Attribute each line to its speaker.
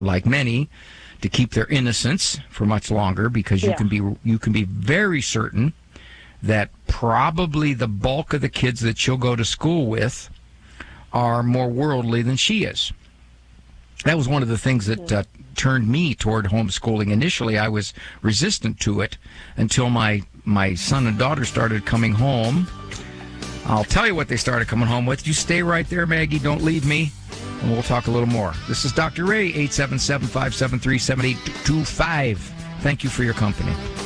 Speaker 1: like many, to keep their innocence for much longer, because you can be very certain that probably the bulk of the kids that she'll go to school with are more worldly than she is. That was one of the things that turned me toward homeschooling. Initially, I was resistant to it until my son and daughter started coming home. I'll tell you what they started coming home with. You stay right there, Maggie. Don't leave me. And we'll talk a little more. This is Dr. Ray, 877-573-7825. Thank you for your company.